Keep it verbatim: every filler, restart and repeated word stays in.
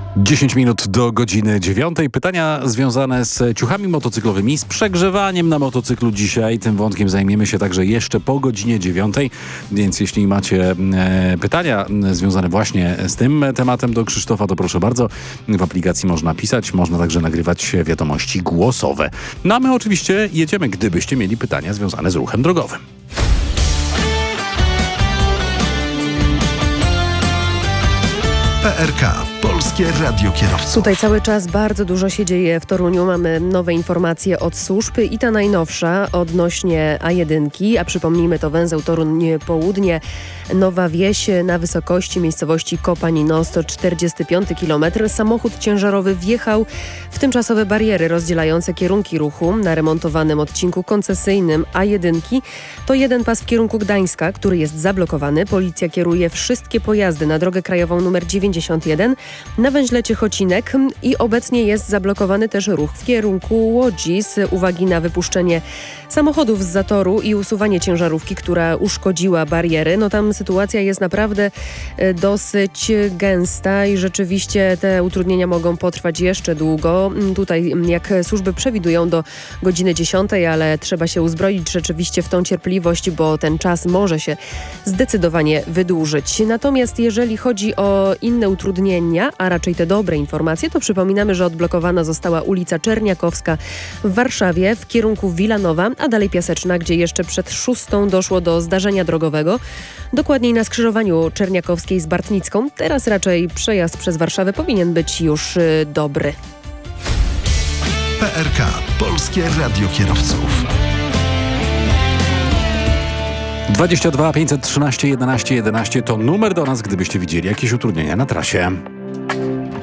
dziesięć minut do godziny dziewiątej. Pytania związane z ciuchami motocyklowymi, z przegrzewaniem na motocyklu dzisiaj. Tym wątkiem zajmiemy się także jeszcze po godzinie dziewiątej. Więc jeśli macie e, pytania związane właśnie z tym tematem do Krzysztofa, to proszę bardzo. W aplikacji można pisać, można także nagrywać wiadomości głosowe. No a my oczywiście jedziemy, gdybyście mieli pytania związane z ruchem drogowym. P R K. Polskie Radio Kierowców. Tutaj cały czas bardzo dużo się dzieje w Toruniu. Mamy nowe informacje od służb i ta najnowsza odnośnie A jeden, a przypomnijmy, to węzeł Toruń Południe, Nowa Wieś na wysokości miejscowości Kopanino, sto czterdziesty piąty kilometr. Samochód ciężarowy wjechał w tymczasowe bariery rozdzielające kierunki ruchu na remontowanym odcinku koncesyjnym A jeden. To jeden pas w kierunku Gdańska, który jest zablokowany. Policja kieruje wszystkie pojazdy na drogę krajową nr dziewięćdziesiąt jeden na węźle Ciechocinek i obecnie jest zablokowany też ruch w kierunku Łodzi z uwagi na wypuszczenie samochodów z zatoru i usuwanie ciężarówki, która uszkodziła bariery. No tam sytuacja jest naprawdę dosyć gęsta i rzeczywiście te utrudnienia mogą potrwać jeszcze długo. Tutaj, jak służby przewidują, do godziny dziesiątej, ale trzeba się uzbroić rzeczywiście w tą cierpliwość, bo ten czas może się zdecydowanie wydłużyć. Natomiast jeżeli chodzi o inne utrudnienia, a raczej te dobre informacje, to przypominamy, że odblokowana została ulica Czerniakowska w Warszawie w kierunku Wilanowa, a dalej Piaseczna, gdzie jeszcze przed szóstą doszło do zdarzenia drogowego. Dokładniej na skrzyżowaniu Czerniakowskiej z Bartnicką. Teraz raczej przejazd przez Warszawę powinien być już y, dobry. P R K. Polskie Radio Kierowców. dwadzieścia dwa pięćset trzynaście jedenaście jedenaście to numer do nas, gdybyście widzieli jakieś utrudnienia na trasie.